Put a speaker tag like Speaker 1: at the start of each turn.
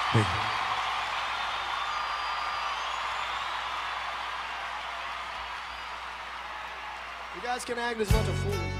Speaker 1: Thank
Speaker 2: You guys can act as a bunch of fools.